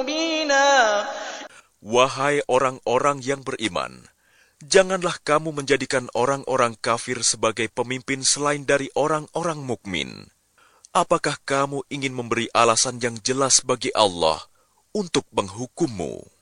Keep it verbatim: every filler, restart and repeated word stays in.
مبينا. Wahai orang-orang yang beriman, janganlah kamu menjadikan orang-orang kafir sebagai pemimpin selain dari orang-orang mukmin. Apakah kamu ingin memberi alasan yang jelas bagi Allah untuk menghukummu?